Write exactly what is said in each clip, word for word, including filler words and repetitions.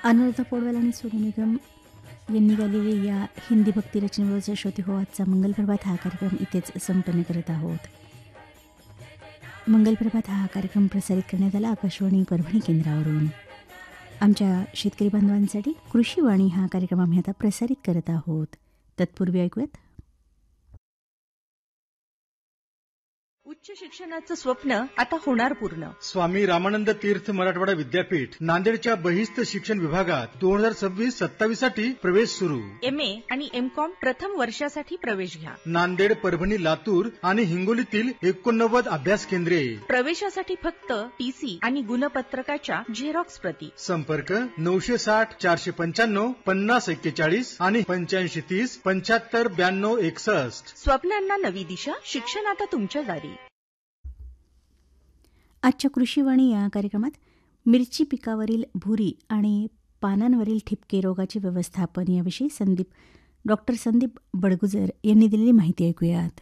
अनुराधा पौडवाल आणि सोनू निगम यांनी गायलेली या हिंदी भक्ती रचनेवरचा श्रोते हो आजचा मंगलप्रभात हा कार्यक्रम इथेच संपन्न करत आहोत. मंगलप्रभात हा कार्यक्रम प्रसारित करण्यात आला आकाशवाणी परभणी केंद्रावरून. आमच्या शेतकरी बांधवांसाठी कृषीवाणी हा कार्यक्रम आम्ही आता प्रसारित करत आहोत. तत्पूर्वी ऐकूयात उच्च शिक्षणाचं स्वप्न आता होणार पूर्ण. स्वामी रामानंद तीर्थ मराठवाडा विद्यापीठ नांदेडच्या बहिस्त शिक्षण विभागात दोन हजार सव्वीस सत्तावीस साठी प्रवेश सुरू. एम ए आणि एम कॉम प्रथम वर्षासाठी प्रवेश घ्या. नांदेड, परभणी, लातूर आणि हिंगोलीतील एकोणनव्वद अभ्यास केंद्रे. प्रवेशासाठी फक्त टीसी आणि गुणपत्रकाच्या झेरॉक्स प्रती. संपर्क नऊशे साठ चारशे पंच्याण्णव पन्नास एक्केचाळीस आणि पंच्याऐंशी तीस पंच्याहत्तर ब्याण्णव एकसष्ट. स्वप्नांना नवी दिशा, शिक्षण आता तुमच्या दारी. आजच्या कृषीवाणी या कार्यक्रमात मिरची पिकावरील भुरी आणि पानांवरील ठिपके रोगाचे व्यवस्थापन याविषयी संदीप डॉक्टर संदीप बडगुजर यांनी दिलेली माहिती ऐकूयात.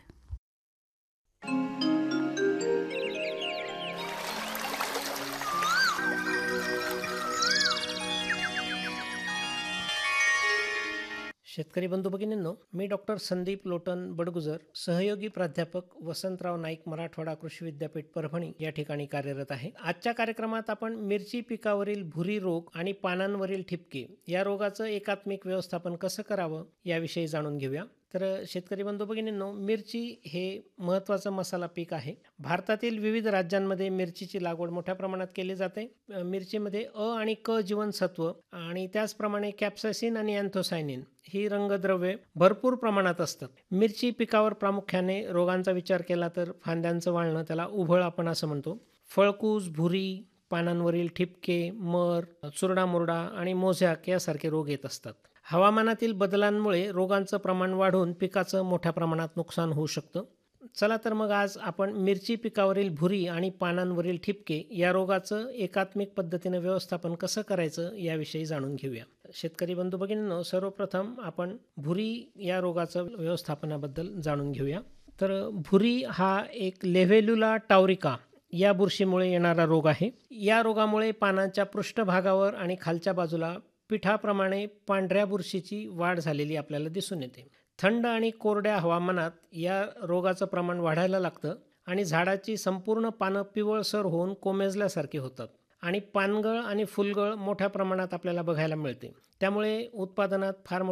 शेतकरी बंधू भगिनींनो, मी डॉक्टर संदीप लोटन बडगुजर, सहयोगी प्राध्यापक वसंतराव नाईक मराठवाडा कृषी विद्यापीठ परभणी या ठिकाणी कार्यरत आहे. आजच्या कार्यक्रमात आपण मिरची पिकावरील भुरी रोग आणि पानांवरील ठिपके या रोगाचं एकात्मिक व्यवस्थापन कसं करावं याविषयी जाणून घेऊया. तर शेतकरी बंधू भगिनींनो, मिरची हे महत्त्वाचं मसाला पीक आहे. भारतातील विविध राज्यांमध्ये मिरचीची लागवड मोठ्या प्रमाणात केली जाते. मिरचीमध्ये अ आणि क जीवनसत्व आणि त्याचप्रमाणे कॅप्सायसिन आणि अँथोसायनिन ही रंगद्रव्ये भरपूर प्रमाणात असतात. मिरची पिकावर प्रामुख्याने रोगांचा विचार केला तर फांद्यांचं वाळणं, त्याला उभळ आपण असं म्हणतो, फळकूस, भुरी, पानांवरील ठिपके, मर, चुरडामुरडा आणि मोझॅक यासारखे रोग येत असतात. हवामानातील बदलांमुळे रोगांचं प्रमाण वाढून पिकाचं मोठ्या प्रमाणात नुकसान होऊ शकतं. चला तर मग आज आपण मिरची पिकावरील भुरी आणि पानांवरील ठिपके या रोगाचं एकात्मिक पद्धतीनं व्यवस्थापन कसं करायचं याविषयी जाणून घेऊया. शेतकरी बंधू भगिनींनो, सर्वप्रथम आपण भुरी या रोगाचं व्यवस्थापनाबद्दल जाणून घेऊया. तर भुरी हा एक लेव्हेलुला टाउरिका या बुरशीमुळे येणारा रोग आहे. या रोगामुळे पानांच्या पृष्ठभागावर आणि खालच्या बाजूला पिठाप्रमाणे पांढऱ्या बुरशीची वाढ झालेली आपल्याला दिसून येते. थंड आणि कोरड्या हवामानात या रोगाचं प्रमाण वाढायला लागतं आणि झाडाची संपूर्ण पानं पिवळसर होऊन कोमेजल्यासारखी होतात आणि पानगळ आणि फुलगळ मोठ्या प्रमाणात आपल्याला बघायला मिळते. त्यामुळे उत्पादनात फार